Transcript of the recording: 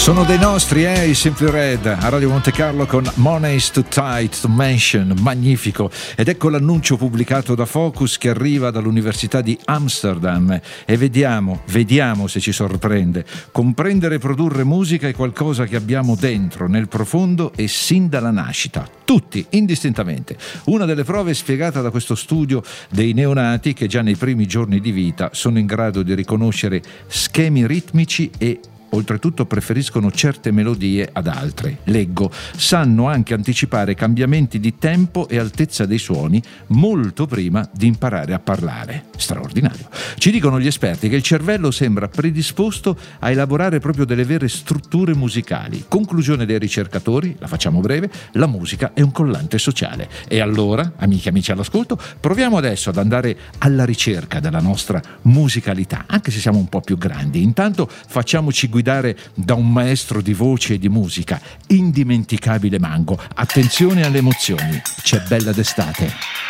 Sono dei nostri, i Simply Red, a Radio Monte Carlo con Money's Too Tight to Mention, magnifico. Ed ecco l'annuncio pubblicato da Focus che arriva dall'Università di Amsterdam e vediamo se ci sorprende. Comprendere e produrre musica è qualcosa che abbiamo dentro, nel profondo e sin dalla nascita. Tutti, indistintamente. Una delle prove è spiegata da questo studio dei neonati che già nei primi giorni di vita sono in grado di riconoscere schemi ritmici e oltretutto preferiscono certe melodie ad altre. Leggo, sanno anche anticipare cambiamenti di tempo e altezza dei suoni molto prima di imparare a parlare. Straordinario. Ci dicono gli esperti che il cervello sembra predisposto a elaborare proprio delle vere strutture musicali. Conclusione dei ricercatori, la facciamo breve, la musica è un collante sociale. E allora, amiche e amici all'ascolto, proviamo adesso ad andare alla ricerca della nostra musicalità, anche se siamo un po' più grandi. Intanto facciamoci guidare da un maestro di voce e di musica, indimenticabile Mango. Attenzione alle emozioni, c'è Bella d'estate.